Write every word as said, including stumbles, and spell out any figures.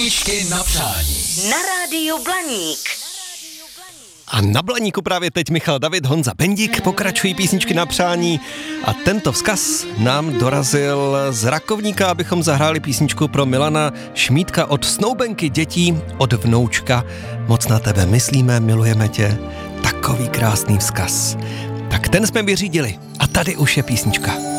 Písničky na přání. Na rádiu Blaník. A na Blaníku právě teď Michal David, Honza Bendik, pokračují písničky na přání a tento vzkaz nám dorazil z Rakovníka, abychom zahráli písničku pro Milana Šmídka od snoubenky dětí, od vnoučka. Moc na tebe myslíme, milujeme tě. Takový krásný vzkaz. Tak ten jsme vyřídili a tady už je písnička.